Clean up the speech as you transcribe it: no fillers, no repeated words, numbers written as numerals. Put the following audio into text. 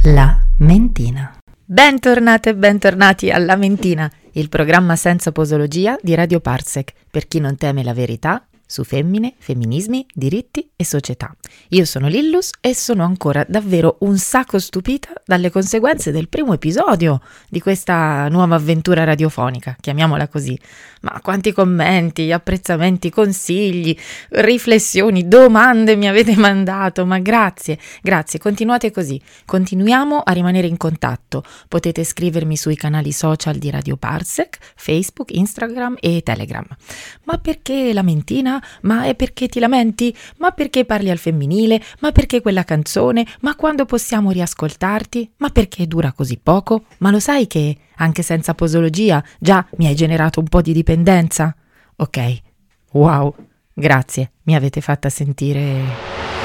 La Mentina. Bentornate e bentornati alla Mentina, il programma senza posologia di Radio Parsec, per chi non teme la verità su femmine, femminismi, diritti e società. Io sono Lillus e sono ancora davvero un sacco stupita dalle conseguenze del primo episodio di questa nuova avventura radiofonica, chiamiamola così. Ma quanti commenti, apprezzamenti, consigli, riflessioni, domande mi avete mandato, ma grazie, continuate così, continuiamo a rimanere in contatto. Potete scrivermi sui canali social di Radio Parsec, Facebook, Instagram e Telegram. Ma perché la mentina? Ma è perché ti lamenti? Ma perché parli al femminile? Ma perché quella canzone? Ma quando possiamo riascoltarti? Ma perché dura così poco? Ma lo sai che anche senza posologia già mi hai generato un po' di dipendenza? Ok, wow, grazie, mi avete fatta sentire